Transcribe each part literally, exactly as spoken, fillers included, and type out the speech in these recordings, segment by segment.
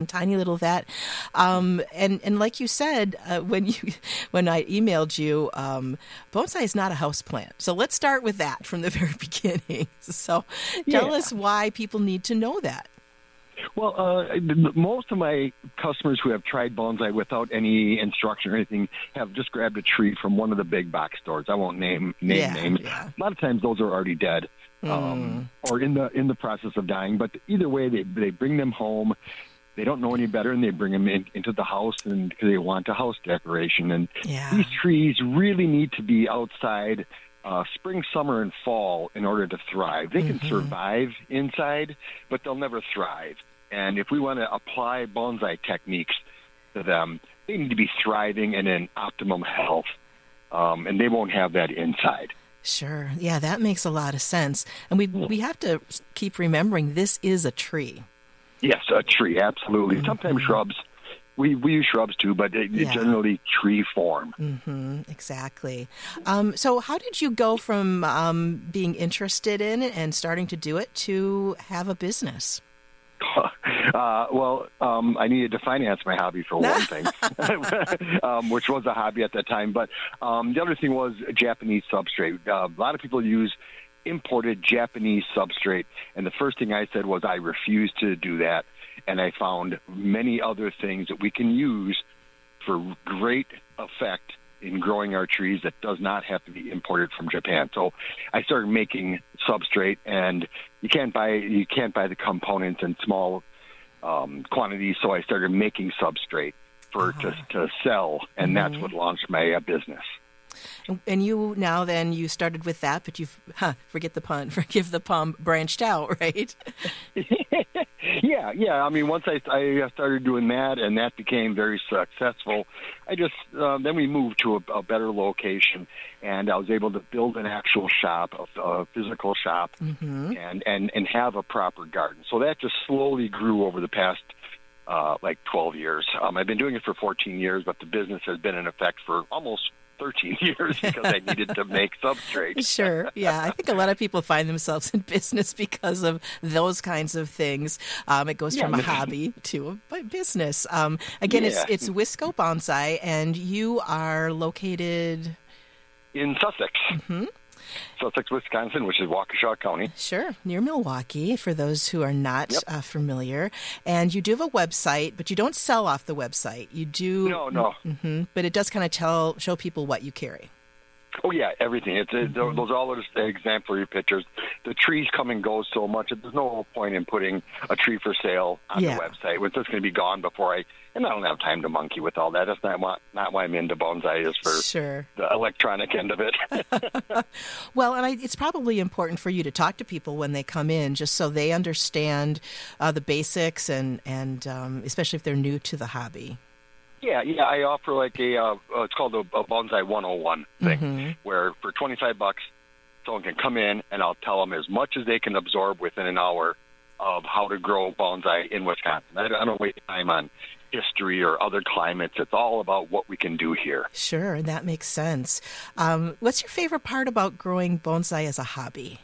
tiny little vat. Um, and, and like you said, uh, when you when I emailed you, um, bonsai is not a house plant. So let's start with that from the very beginning. So tell Yeah. us why people need to know that. Well, uh, most of my customers who have tried bonsai without any instruction or anything have just grabbed a tree from one of the big box stores. I won't name name Yeah, names. yeah. A lot of times those are already dead um, or in the in the process of dying. But either way, they they bring them home. They don't know any better, and they bring them in, into the house, and because they want a house decoration. And Yeah. these trees really need to be outside uh, spring, summer, and fall in order to thrive. They can survive inside, but they'll never thrive. And if we want to apply bonsai techniques to them, they need to be thriving and in optimum health, um, and they won't have that inside. Sure. Yeah, that makes a lot of sense. And we we have to keep remembering this is a tree. Yes, a tree, absolutely. Sometimes shrubs. We we use shrubs too, but it, Yeah. it's generally tree form. hmm Exactly. Um, so how did you go from um, being interested in it and starting to do it to have a business? Uh, well, um, I needed to finance my hobby for one thing, um, which was a hobby at that time. But um, the other thing was Japanese substrate. Uh, a lot of people use imported Japanese substrate, and the first thing I said was I refuse to do that. And I found many other things that we can use for great effect in growing our trees that does not have to be imported from Japan. So I started making substrate, and you can't buy you can't buy the components in small um, quantities. So I started making substrate for Uh-huh. to to sell, and that's what launched my uh, business. And you now then you started with that, but you've, huh, forget the pun, forgive the pun, branched out, right? Yeah, yeah. I mean, once I, I started doing that, and that became very successful, I just uh, then we moved to a, a better location, and I was able to build an actual shop, a, a physical shop, Mm-hmm. and, and and have a proper garden. So that just slowly grew over the past uh, like twelve years. Um, I've been doing it for fourteen years, but the business has been in effect for almost thirteen years because I needed to make substrate. Sure. Yeah. I think a lot of people find themselves in business because of those kinds of things. Um, it goes Yeah. from a hobby to a business. Um, again, it's Yeah. it's Wisco Bonsai, and you are located. In Sussex. Mm-hmm. Sussex, Wisconsin, which is Waukesha County. Sure, near Milwaukee, for those who are not Yep. uh, familiar. And you do have a website, but you don't sell off the website. You do. No, no. hmm But it does kind of tell show people what you carry. Oh, yeah, everything. It's Mm-hmm. it, Those are all just exemplary pictures. The trees come and go so much that there's no point in putting a tree for sale on Yeah. the website. It's just going to be gone before I, and I don't have time to monkey with all that. That's not, why- not why I'm into bonsai, is for Sure. the electronic end of it. Well, and I, it's probably important for you to talk to people when they come in, just so they understand uh, the basics, and and um, especially if they're new to the hobby. Yeah, yeah. I offer like a, uh, uh, it's called a, a Bonsai one oh one thing, Mhm. where for twenty-five bucks, someone can come in and I'll tell them as much as they can absorb within an hour of how to grow bonsai in Wisconsin. I don't, I don't waste time on history or other climates. It's all about what we can do here. Sure, and that makes sense. Um, what's your favorite part about growing bonsai as a hobby?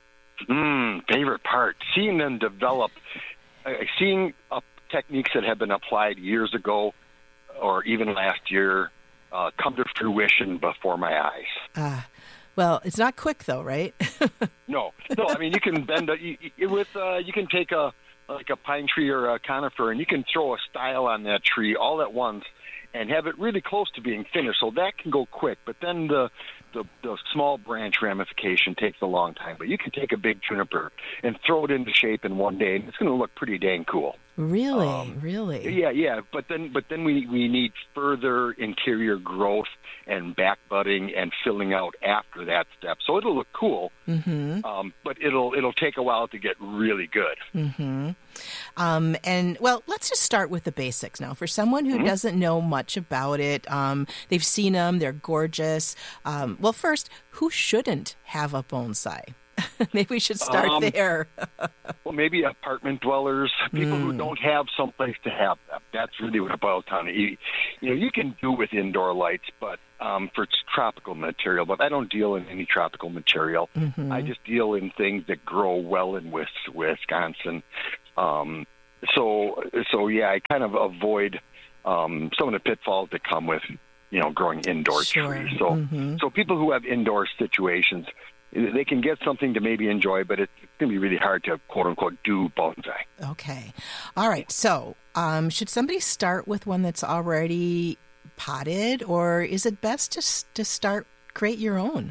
Mm, favorite part, seeing them develop, uh, seeing uh, techniques that have been applied years ago or even last year uh, come to fruition before my eyes. Uh, well, it's not quick though, right? No, no. I mean, you can bend a, you, you, with. Uh, you can take a like a pine tree or a conifer, and you can throw a style on that tree all at once, and have it really close to being finished. So that can go quick. But then the the, the small branch ramification takes a long time. But you can take a big juniper and throw it into shape in one day, and it's going to look pretty dang cool. Really, Um, really. Yeah, yeah, but then but then we, we need further interior growth and back budding and filling out after that step. So it'll look cool, Mm-hmm. um, but it'll it'll take a while to get really good. Mm-hmm. Um, and well, let's just start with the basics now. For someone who Mm-hmm. doesn't know much about it, um, they've seen them; they're gorgeous. Um, well, first, who shouldn't have a bonsai? Maybe we should start Um, there. Well, maybe apartment dwellers, people who don't have someplace to have them. That's really what it boils down to. You, you know, you can do with indoor lights, but um, for tropical material. But I don't deal in any tropical material. I just deal in things that grow well in Wis- Wisconsin. Um, so so yeah, I kind of avoid um, some of the pitfalls that come with you know growing indoor Sure. trees. So Mm-hmm. so people who have indoor situations, they can get something to maybe enjoy, but it's going to be really hard to quote unquote do bonsai. Okay. All right. So, um, should somebody start with one that's already potted, or is it best to s- to start create your own?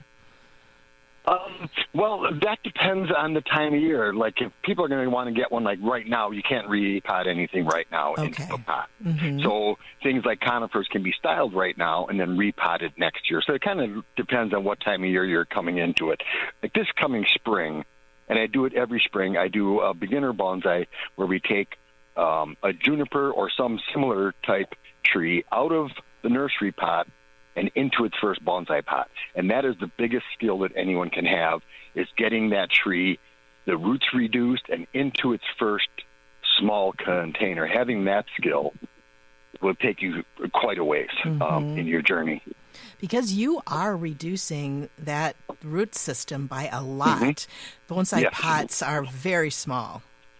Um, well, that depends on the time of year. Like, if people are going to want to get one, like right now, you can't repot anything right now Okay. into a pot. Mm-hmm. So things like conifers can be styled right now and then repotted next year. So it kind of depends on what time of year you're coming into it. Like this coming spring, and I do it every spring, I do a beginner bonsai where we take um, a juniper or some similar type tree out of the nursery pot and into its first bonsai pot. And that is the biggest skill that anyone can have, is getting that tree, the roots reduced, and into its first small container. Having that skill will take you quite a ways Mm-hmm. um, in your journey. Because you are reducing that root system by a lot. Bonsai Yes. pots are very small.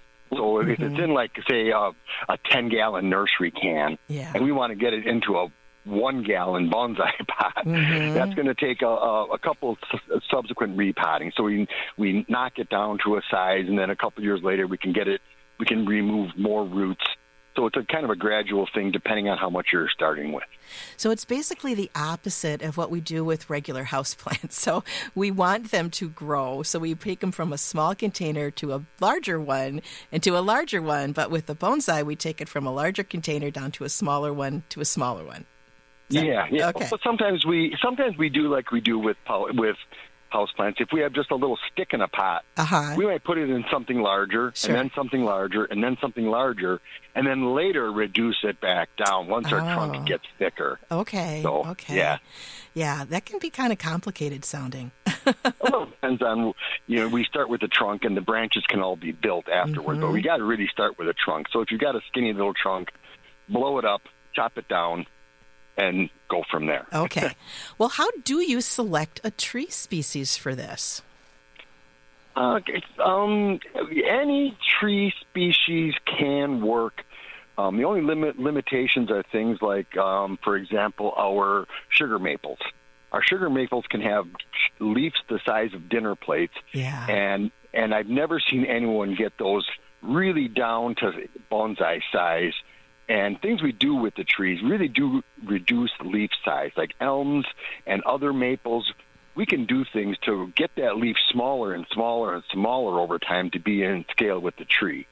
So if it's in, like, say, uh, a ten-gallon nursery can, Yeah. and we want to get it into a one-gallon bonsai pot, Mhm. that's going to take a, a, a couple of subsequent repotting. So we we knock it down to a size, and then a couple years later we can get it, we can remove more roots. So it's a kind of a gradual thing depending on how much you're starting with. So it's basically the opposite of what we do with regular houseplants. So we want them to grow. So we take them from a small container to a larger one and to a larger one. But with the bonsai, we take it from a larger container down to a smaller one to a smaller one. Is that- Yeah, yeah. Okay. But sometimes we sometimes we do like we do with pol- with houseplants. If we have just a little stick in a pot, Uh-huh. we might put it in something larger, Sure. and then something larger, and then something larger, and then later reduce it back down once our Oh. trunk gets thicker. Okay. So, okay. yeah. Yeah, that can be kind of complicated sounding. Well, it depends on, you know, we start with the trunk, and the branches can all be built afterwards, Mm-hmm. but we got to really start with a trunk. So if you've got a skinny little trunk, blow it up, chop it down, and go from there. Okay. Well, how do you select a tree species for this? Uh, it's, um, any tree species can work. Um, the only limit limitations are things like, um, for example, our sugar maples. Our sugar maples can have leaves the size of dinner plates, Yeah. and and I've never seen anyone get those really down to bonsai size. And things we do with the trees really do reduce leaf size, like elms and other maples. We can do things to get that leaf smaller and smaller and smaller over time to be in scale with the tree.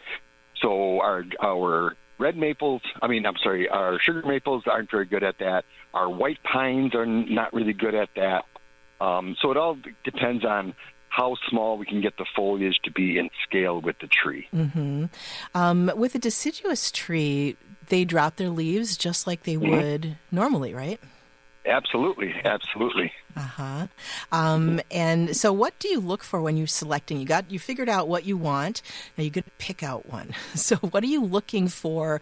So our our red maples, I mean, I'm sorry, our sugar maples aren't very good at that. Our white pines are not really good at that. Um, so it all depends on how small we can get the foliage to be in scale with the tree. Mm-hmm. Um, with a deciduous tree, they drop their leaves just like they would normally, right? Absolutely, absolutely. Uh-huh. Um, and so what do you look for when you're selecting? You got you figured out what you want. Now you're going to pick out one. So what are you looking for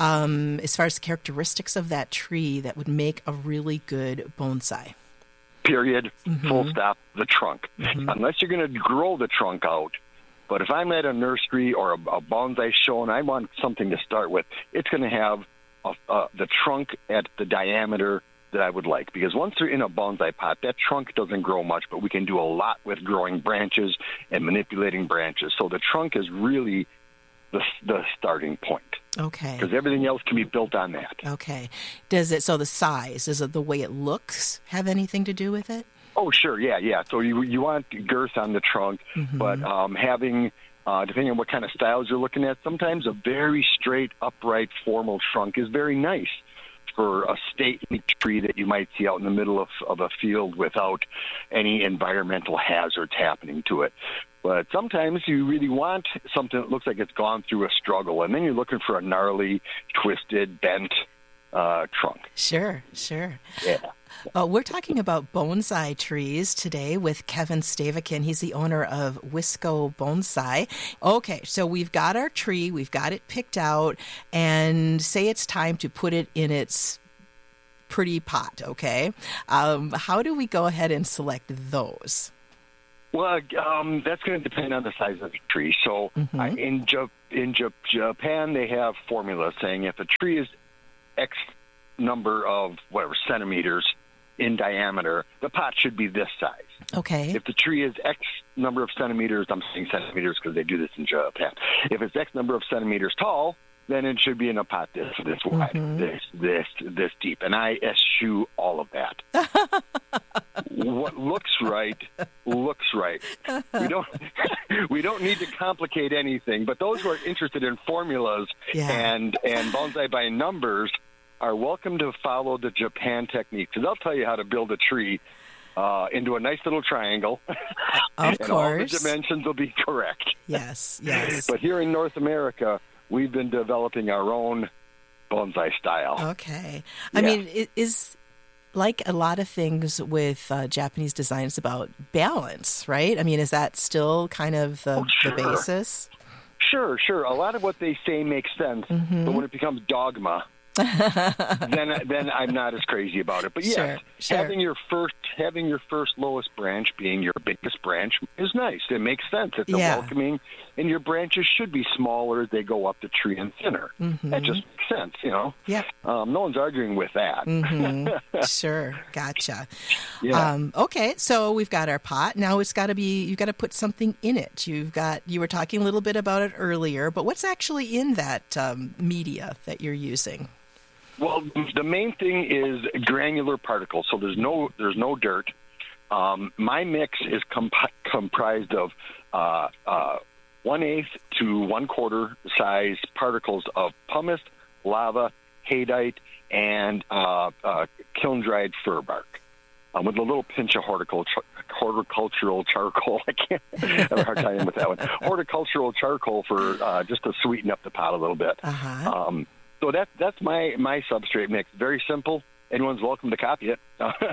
um, as far as the characteristics of that tree that would make a really good bonsai? Period. Mm-hmm. Full stop. The trunk. Unless you're going to grow the trunk out. But if I'm at a nursery or a, a bonsai show and I want something to start with, it's going to have a, uh, the trunk at the diameter that I would like. Because once they're in a bonsai pot, that trunk doesn't grow much, but we can do a lot with growing branches and manipulating branches. So the trunk is really the, the starting point. Okay. Because everything else can be built on that. Okay. Does it, so the size, does it, the way it looks have anything to do with it? Oh, sure, yeah, yeah. So you you want girth on the trunk, Mm-hmm. but um, having, uh, depending on what kind of styles you're looking at, sometimes a very straight, upright, formal trunk is very nice for a stately tree that you might see out in the middle of, of a field without any environmental hazards happening to it. But sometimes you really want something that looks like it's gone through a struggle, and then you're looking for a gnarly, twisted, bent uh, trunk. Sure, sure. Yeah. Uh, we're talking about bonsai trees today with Kevin Stavikin. He's the owner of Wisco Bonsai. Okay, so we've got our tree, we've got it picked out, and say it's time to put it in its pretty pot, okay? Um, how do we go ahead and select those? Well, um, that's going to depend on the size of the tree. So Mm-hmm. I, in Jap- in Jap- Japan, they have formulas saying if a tree is X number of whatever centimeters in diameter, the pot should be this size. Okay. If the tree is X number of centimeters, I'm saying centimeters because they do this in Japan. If it's X number of centimeters tall, then it should be in a pot this this wide, Mm-hmm. this this this deep, and I eschew all of that. What looks right looks right. We don't we don't need to complicate anything. But those who are interested in formulas Yeah. and and bonsai by numbers are welcome to follow the Japan technique, because they'll tell you how to build a tree uh, into a nice little triangle. Of and course. all the dimensions will be correct. Yes, yes. But here in North America, we've been developing our own bonsai style. Okay. I Yeah. mean, it is like a lot of things with uh, Japanese design, it's about balance, right? I mean, is that still kind of the, Oh, sure. the basis? Sure, sure. A lot of what they say makes sense, Mm-hmm. but when it becomes dogma, then then I'm not as crazy about it. But yes, Sure, sure. having your first having your first lowest branch being your biggest branch is nice. It makes sense. It's a Yeah. welcoming, and your branches should be smaller as they go up the tree and thinner. Mm-hmm. That just makes sense, you know. Yep. Um, no one's arguing with that. Mm-hmm. Sure. Gotcha. Yeah. Um, okay. So we've got our pot. Now it's got to be, you've got to put something in it. You've got, you were talking a little bit about it earlier, but what's actually in that um, media that you're using? Well, the main thing is granular particles. So there's no there's no dirt. Um, my mix is comp- comprised of uh, uh, one eighth to one quarter size particles of pumice, lava, haydite, and uh, uh, kiln dried fir bark, um, with a little pinch of horticulture, horticultural charcoal. I can't I have a hard time with that one. Horticultural charcoal for uh, just to sweeten up the pot a little bit. Uh-huh. Um, So that, that's my, my substrate mix. Very simple. Anyone's welcome to copy it.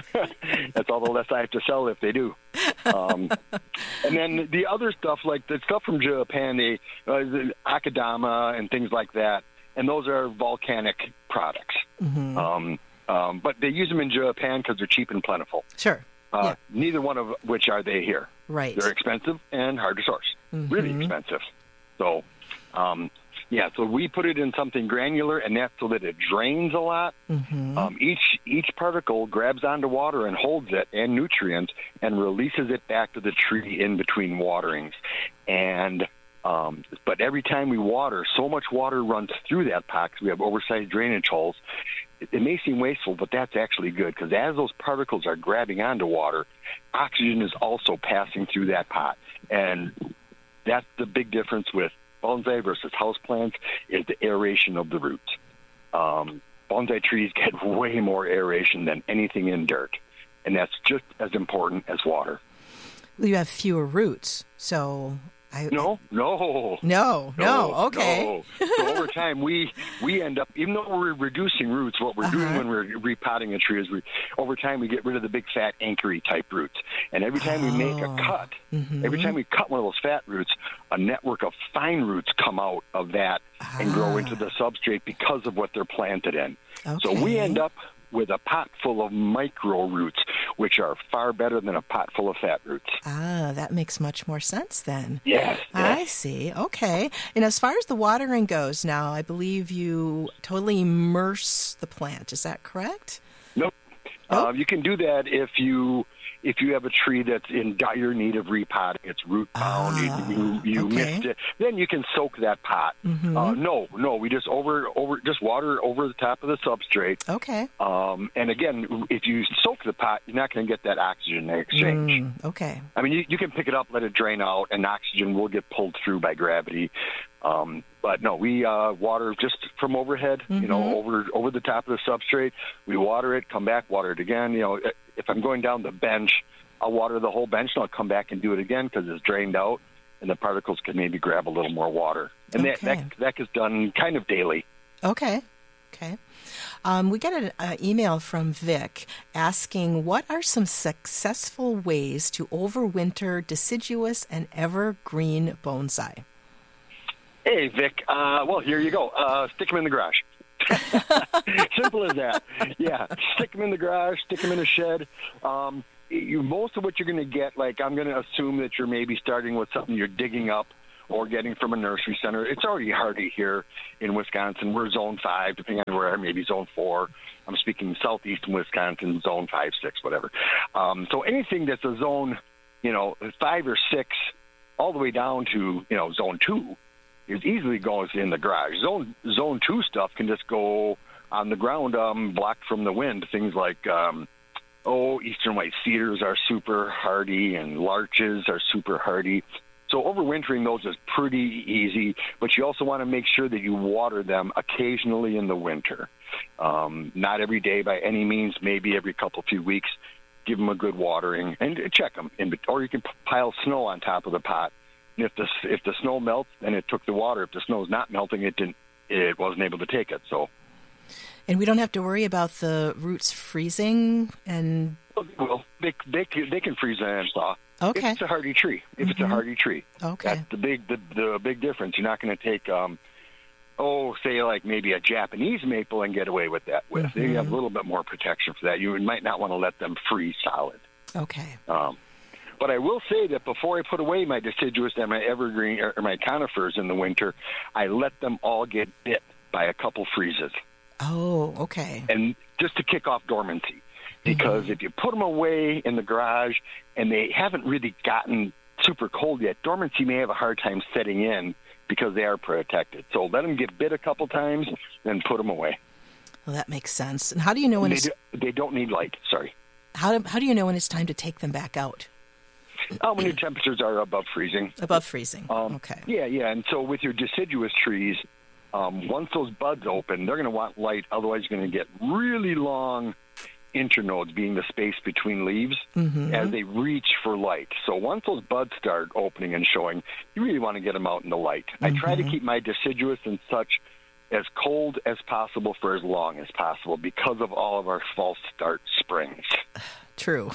That's all the less I have to sell if they do. Um, and then the other stuff, like the stuff from Japan, the, uh, the akadama and things like that, and those are volcanic products. Mm-hmm. Um, um, but they use them in Japan because they're cheap and plentiful. Sure. Uh, Yeah. Neither one of which are they here. Right. They're expensive and hard to source. Really Mhm. expensive. So, um, yeah, so we put it in something granular, and that's so that it drains a lot. Mm-hmm. Um, each each particle grabs onto water and holds it and nutrients and releases it back to the tree in between waterings. And um, but every time we water, so much water runs through that pot because we have oversized drainage holes. It, it may seem wasteful, but that's actually good because as those particles are grabbing onto water, oxygen is also passing through that pot. And that's the big difference with bonsai versus houseplants is the aeration of the roots. Um, bonsai trees get way more aeration than anything in dirt, and that's just as important as water. Well, you have fewer roots, so I No, no. no, no. Okay. No. So over time, we we end up, even though we're reducing roots, what we're doing Uh-huh. when we're repotting a tree is we, over time, we get rid of the big fat anchory type roots. And every time we make a Oh. cut, Mhm. every time we cut one of those fat roots, a network of fine roots come out of that and grow Ah. into the substrate because of what they're planted in. So we Okay. end up with a pot full of micro roots, which are far better than a pot full of fat roots. Ah, that makes much more sense then. Yes. I see. Okay. And as far as the watering goes now, I believe you totally immerse the plant. Is that correct? Nope. Nope. Uh, you can do that if you if you have a tree that's in dire need of repotting, it's root bound, Ah, you you, you okay. missed it, then you can soak that pot. Mhm. Uh, no, no, we just over over just water over the top of the substrate. Okay. Um, and again, if you soak the pot, you're not going to get that oxygen exchange. Mm, okay. I mean, you, you can pick it up, let it drain out, and oxygen will get pulled through by gravity. Um, but no, we uh, water just from overhead, you Mhm. know, over over the top of the substrate. We water it, come back, water it again. You know, if I'm going down the bench, I'll water the whole bench, and I'll come back and do it again because it's drained out, and the particles can maybe grab a little more water. And that, Okay. that that gets done kind of daily. Okay. Okay. Um, we got an uh, email from Vic asking, what are some successful ways to overwinter deciduous and evergreen bonsai? Hey, Vic. Uh, well, here you go. Uh, stick them in the garage. Simple as that. Yeah, stick them in the garage, stick them in a shed. Um, you, most of what you're going to get, like I'm going to assume that you're maybe starting with something you're digging up or getting from a nursery center. It's already hardy here in Wisconsin. We're zone five, depending on where, maybe zone four. I'm speaking southeastern Wisconsin, zone five, six, whatever. Um, so anything that's a zone, you know, five or six, all the way down to, you know, zone two, is easily goes in the garage. Zone zone two stuff can just go on the ground, um, blocked from the wind. Things like, um, oh, eastern white cedars are super hardy, and larches are super hardy. So overwintering those is pretty easy, but you also want to make sure that you water them occasionally in the winter. Um, not every day by any means, maybe every couple few weeks. Give them a good watering and check them. In, or you can pile snow on top of the pot. And if the if the snow melts, then it took the water. If the snow's not melting, it didn't. It wasn't able to take it. So. And we don't have to worry about the roots freezing and. Well, they they they can freeze and thaw. Okay. If it's a hardy tree. If mm-hmm. it's a hardy tree. Okay. That's the big the, the big difference. You're not going to take um, oh, say like maybe a Japanese maple and get away with that with. Mm-hmm. They have a little bit more protection for that. You might not want to let them freeze solid. Okay. Um, but I will say that before I put away my deciduous and my evergreen or my conifers in the winter, I let them all get bit by a couple freezes. Oh, okay. And just to kick off dormancy. Because mm-hmm. if you put them away in the garage and they haven't really gotten super cold yet, dormancy may have a hard time setting in because they are protected. So let them get bit a couple times, then put them away. Well, that makes sense. And how do you know when they it's... Do, they don't need light, sorry. How do, how do you know when it's time to take them back out? Oh, when your temperatures are above freezing. Above freezing, um, okay. Yeah, yeah. And so with your deciduous trees, um, once those buds open, they're going to want light. Otherwise, you're going to get really long internodes, being the space between leaves, mm-hmm. as they reach for light. So once those buds start opening and showing, you really want to get them out in the light. Mm-hmm. I try to keep my deciduous and such as cold as possible for as long as possible because of all of our false start springs. True.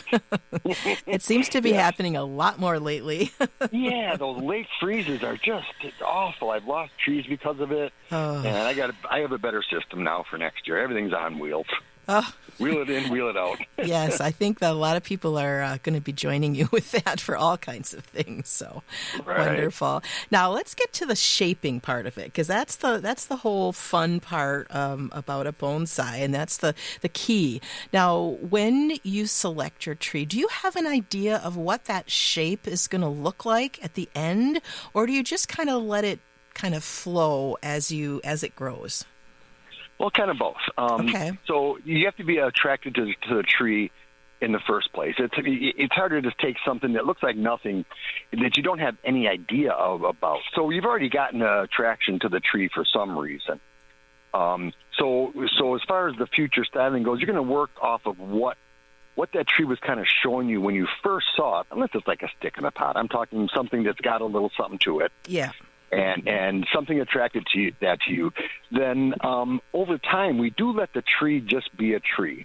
It seems to be yeah. happening a lot more lately. Yeah, those late freezes are just awful. I've lost trees because of it, oh. and I got. I have a better system now for next year. Everything's on wheels. Oh. Wheel it in, wheel it out. Yes, I think that a lot of people are uh, going to be joining you with that for all kinds of things. So right. Wonderful. Now let's get to the shaping part of it, because that's the that's the whole fun part um, about a bonsai, and that's the the key. Now, when you select your tree, do you have an idea of what that shape is going to look like at the end, or do you just kind of let it kind of flow as you as it grows? Well, kind of both. Um, okay. So you have to be attracted to, to the tree in the first place. It's it's harder to take something that looks like nothing that you don't have any idea of about. So you've already gotten an attraction to the tree for some reason. Um, so so as far as the future styling goes, you're going to work off of what what that tree was kind of showing you when you first saw it, unless it's like a stick in a pot. I'm talking something that's got a little something to it. Yeah. And and something attracted to you, that to you, then um, over time we do let the tree just be a tree.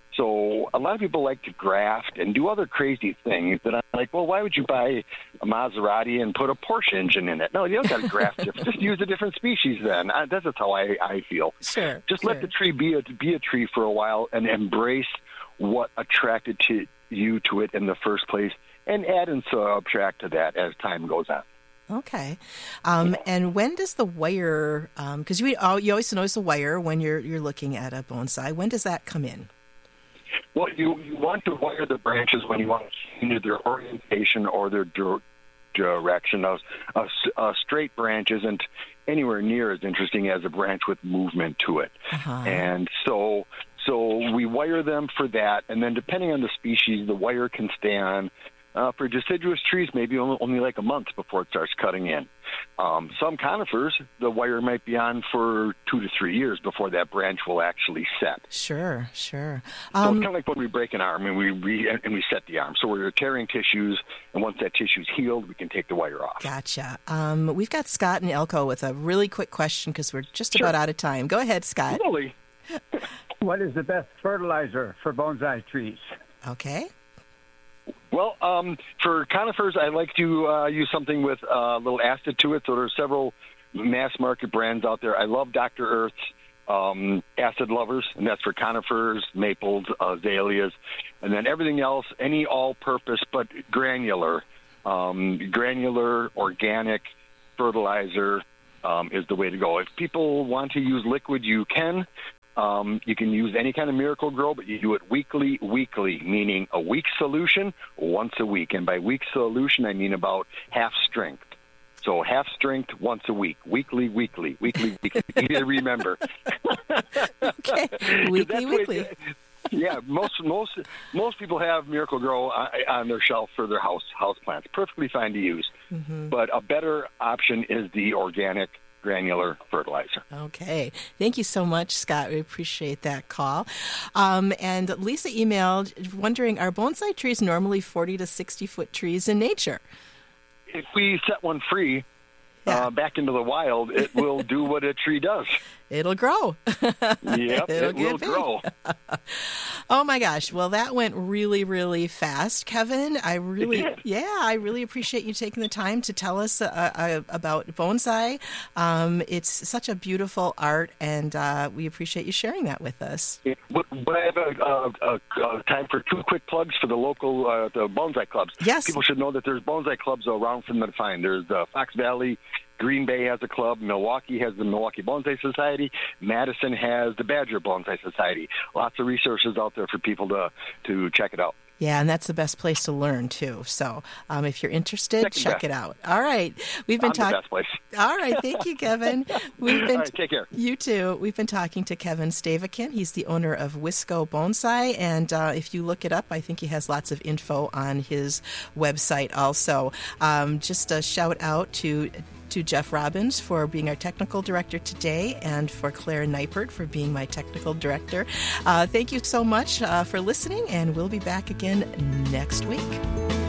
So a lot of people like to graft and do other crazy things that I'm like, well, why would you buy a Maserati and put a Porsche engine in it? No, you don't got to graft it. Just use a different species then. I, that's just how I, I feel. Sure. Just sure. let the tree be a, be a tree for a while and embrace what attracted to you to it in the first place, and add and subtract to that as time goes on. Okay. Um, and when does the wire, because um, you, you always notice the wire when you're you're looking at a bonsai, when does that come in? Well, you, you want to wire the branches when you want to change their orientation or their dir- direction. A, a, a straight branch isn't anywhere near as interesting as a branch with movement to it. Uh-huh. And so so we wire them for that, and then depending on the species, the wire can stay on. Uh, for deciduous trees, maybe only, only like a month before it starts cutting in. Um, some conifers, the wire might be on for two to three years before that branch will actually set. Sure, sure. Um, so it's kind of like when we break an arm and we, we and we set the arm. So we're tearing tissues, and once that tissue's healed, we can take the wire off. Gotcha. Um, we've got Scott and Elko with a really quick question because we're just sure. about out of time. Go ahead, Scott. Really? What is the best fertilizer for bonsai trees? Okay. Well, um, for conifers, I like to uh, use something with a little acid to it. So there are several mass market brands out there. I love Doctor Earth's um, acid lovers, and that's for conifers, maples, azaleas, and then everything else, any all-purpose but granular, um, granular organic fertilizer um, is the way to go. If people want to use liquid, you can. Um, you can use any kind of Miracle-Gro, but you do it weekly, weekly, meaning a week solution once a week. And by week solution, I mean about half strength. So half strength once a week, weekly, weekly, weekly, weekly. Easy to remember. Okay, weekly, weekly. It, yeah, most most most people have Miracle-Gro on their shelf for their house house plants. Perfectly fine to use, mm-hmm. but a better option is the organic granular fertilizer. Okay. Thank you so much, Scott. We appreciate that call. Um, and Lisa emailed wondering, are bonsai trees normally forty to sixty foot trees in nature? If we set one free yeah. uh, back into the wild, it will do what a tree does. It'll grow. Yep, It'll it will big. grow. Oh my gosh! Well, that went really, really fast, Kevin. I really, yeah, I really appreciate you taking the time to tell us uh, uh, about bonsai. Um, it's such a beautiful art, and uh, we appreciate you sharing that with us. Yeah, but, but I have a, a, a, a time for two quick plugs for the local uh, the bonsai clubs. Yes, people should know that there's bonsai clubs around for them to find. There's the Fox Valley. Green Bay has a club. Milwaukee has the Milwaukee Bonsai Society. Madison has the Badger Bonsai Society. Lots of resources out there for people to to check it out. Yeah, and that's the best place to learn, too. So um, if you're interested, Second check best. it out. All right. We've been talking. All right. Thank you, Kevin. We've been All right, take care. You too. We've been talking to Kevin Stavican. He's the owner of Wisco Bonsai. And uh, if you look it up, I think he has lots of info on his website also. Um, just a shout out to to Jeff Robbins for being our technical director today, and for Claire Neipert for being my technical director. Uh, thank you so much uh, for listening, and we'll be back again next week.